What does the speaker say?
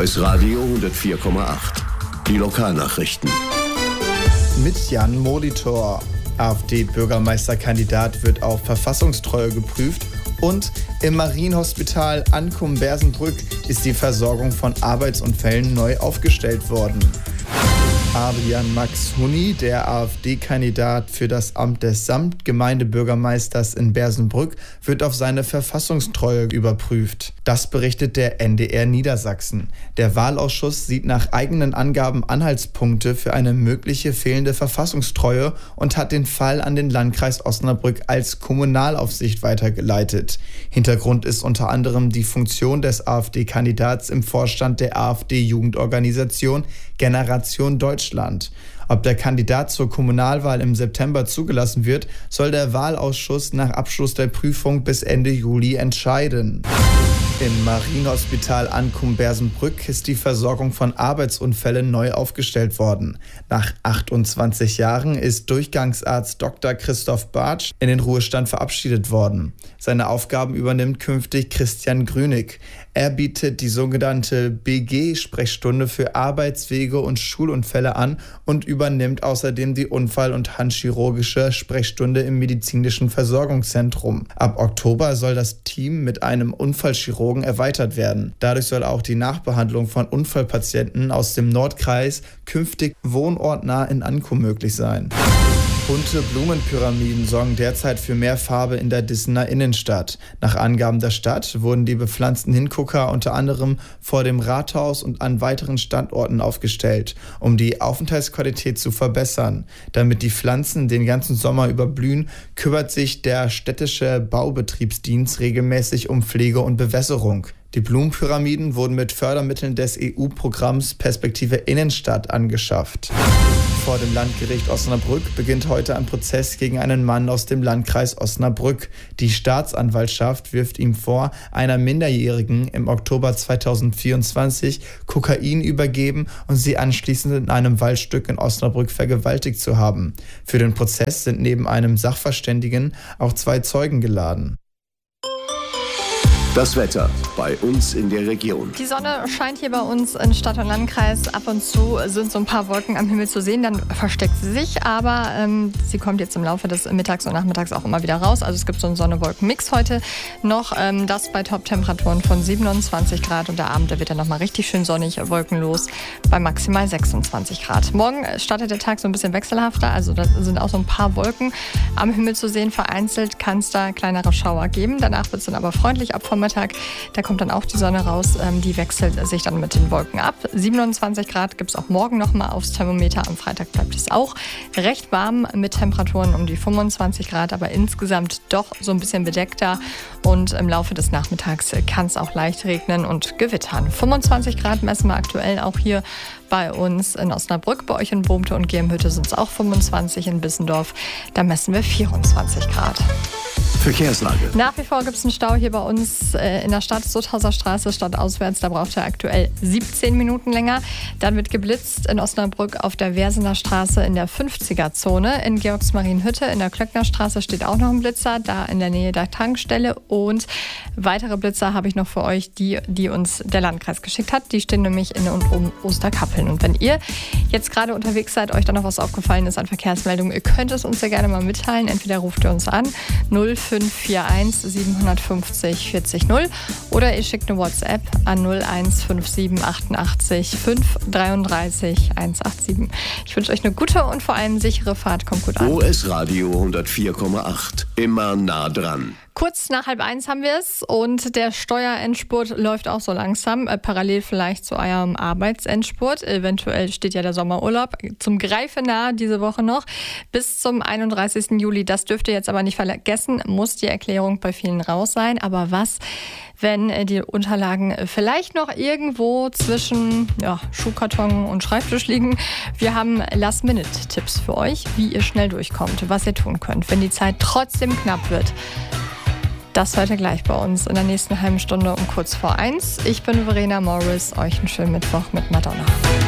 OS Radio 104,8. Die Lokalnachrichten. Mit Jan Molitor. AfD-Bürgermeisterkandidat wird auf Verfassungstreue geprüft und im Marienhospital Ankum-Bersenbrück ist die Versorgung von Arbeitsunfällen neu aufgestellt worden. Adrian Max Hunni, der AfD-Kandidat für das Amt des Samtgemeindebürgermeisters in Bersenbrück, wird auf seine Verfassungstreue überprüft. Das berichtet der NDR Niedersachsen. Der Wahlausschuss sieht nach eigenen Angaben Anhaltspunkte für eine mögliche fehlende Verfassungstreue und hat den Fall an den Landkreis Osnabrück als Kommunalaufsicht weitergeleitet. Hintergrund ist unter anderem die Funktion des AfD-Kandidats im Vorstand der AfD-Jugendorganisation Generation Deutschland. Ob der Kandidat zur Kommunalwahl im September zugelassen wird, soll der Wahlausschuss nach Abschluss der Prüfung bis Ende Juli entscheiden. Im Marienhospital Ankum-Bersenbrück ist die Versorgung von Arbeitsunfällen neu aufgestellt worden. Nach 28 Jahren ist Durchgangsarzt Dr. Christoph Bartsch in den Ruhestand verabschiedet worden. Seine Aufgaben übernimmt künftig Christian Grünig. Er bietet die sogenannte BG-Sprechstunde für Arbeitswege und Schulunfälle an und übernimmt außerdem die Unfall- und Handchirurgische Sprechstunde im medizinischen Versorgungszentrum. Ab Oktober soll das Team mit einem Unfallchirurgen erweitert werden. Dadurch soll auch die Nachbehandlung von Unfallpatienten aus dem Nordkreis künftig wohnortnah in Ankum möglich sein. Bunte Blumenpyramiden sorgen derzeit für mehr Farbe in der Dissener Innenstadt. Nach Angaben der Stadt wurden die bepflanzten Hingucker unter anderem vor dem Rathaus und an weiteren Standorten aufgestellt, um die Aufenthaltsqualität zu verbessern. Damit die Pflanzen den ganzen Sommer über blühen, kümmert sich der städtische Baubetriebsdienst regelmäßig um Pflege und Bewässerung. Die Blumenpyramiden wurden mit Fördermitteln des EU-Programms Perspektive Innenstadt angeschafft. Vor dem Landgericht Osnabrück beginnt heute ein Prozess gegen einen Mann aus dem Landkreis Osnabrück. Die Staatsanwaltschaft wirft ihm vor, einer Minderjährigen im Oktober 2024 Kokain übergeben und sie anschließend in einem Waldstück in Osnabrück vergewaltigt zu haben. Für den Prozess sind neben einem Sachverständigen auch 2 Zeugen geladen. Das Wetter bei uns in der Region. Die Sonne scheint hier bei uns in Stadt und Landkreis. Ab und zu sind so ein paar Wolken am Himmel zu sehen, dann versteckt sie sich. Aber sie kommt jetzt im Laufe des Mittags und Nachmittags auch immer wieder raus. Also es gibt so einen Sonne-Wolken-Mix heute noch. Das bei Top-Temperaturen von 27 Grad. Und der Abend, der wird dann nochmal richtig schön sonnig, wolkenlos bei maximal 26 Grad. Morgen startet der Tag so ein bisschen wechselhafter. Also da sind auch so ein paar Wolken am Himmel zu sehen. Vereinzelt kann es da kleinere Schauer geben. Danach wird es dann aber freundlich ab vom Mittag. Da kommt dann auch die Sonne raus, die wechselt sich dann mit den Wolken ab. 27 Grad gibt es auch morgen nochmal aufs Thermometer. Am Freitag bleibt es auch recht warm mit Temperaturen um die 25 Grad, aber insgesamt doch so ein bisschen bedeckter. Und im Laufe des Nachmittags kann es auch leicht regnen und gewittern. 25 Grad messen wir aktuell auch hier bei uns in Osnabrück. Bei euch in Bohmte und Germhütte sind es auch 25, in Bissendorf, da messen wir 24 Grad. Verkehrslage. Nach wie vor gibt es einen Stau hier bei uns in der Stadt, Sutthauser Straße, stadtauswärts. Da braucht er aktuell 17 Minuten länger. Dann wird geblitzt in Osnabrück auf der Wersener Straße in der 50er-Zone. In Georgsmarienhütte in der Klöckner Straße steht auch noch ein Blitzer, da in der Nähe der Tankstelle. Und weitere Blitzer habe ich noch für euch, die uns der Landkreis geschickt hat. Die stehen nämlich in und um Osterkappeln. Und wenn ihr jetzt gerade unterwegs seid, euch da noch was aufgefallen ist an Verkehrsmeldungen, ihr könnt es uns ja gerne mal mitteilen. Entweder ruft ihr uns an 0541 750 40 0 oder ihr schickt eine WhatsApp an 0157 88 533 187. Ich wünsche euch eine gute und vor allem sichere Fahrt. Kommt gut an. OS Radio 104,8. Immer nah dran. Kurz nach 12:30 haben wir es und der Steuerendspurt läuft auch so langsam, parallel vielleicht zu eurem Arbeitsendspurt. Eventuell steht ja der Sommerurlaub zum Greifen nahe diese Woche noch bis zum 31. Juli. Das dürft ihr jetzt aber nicht vergessen, muss die Erklärung bei vielen raus sein. Aber was, wenn die Unterlagen vielleicht noch irgendwo zwischen Schuhkarton und Schreibtisch liegen? Wir haben Last-Minute-Tipps für euch, wie ihr schnell durchkommt, was ihr tun könnt, wenn die Zeit trotzdem knapp wird. Das hört ihr gleich bei uns in der nächsten halben Stunde um kurz vor 1. Ich bin Verena Morris. Euch einen schönen Mittwoch mit Madonna.